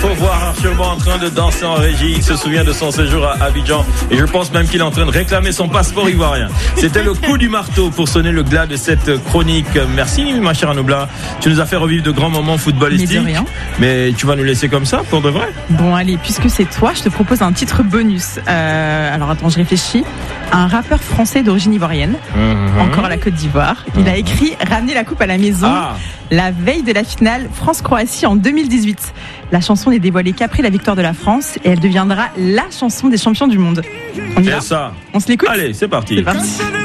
faut voir Arthur Blanc en train de danser en régie. Il se souvient de son séjour à Abidjan et je pense même qu'il est en train de réclamer son passeport ivoirien. C'était le coup du marteau pour sonner le glas de cette chronique. Merci ma chère Anoubla. Tu nous as fait revivre de grands moments footballistiques. Mais de rien. Mais tu vas nous laisser comme ça pour de vrai? Bon allez, puisque c'est toi, je te propose un titre bonus. Alors attends, je réfléchis. Un rappeur français d'origine ivoirienne, encore à la Côte d'Ivoire. Il a écrit Ramener la coupe à la maison la veille de la finale France-Croatie en 2018. La chanson n'est dévoilée qu'après la victoire de la France et elle deviendra la chanson des champions du monde. On y va ? C'est ça. On se l'écoute ? Allez, c'est parti. C'est parti.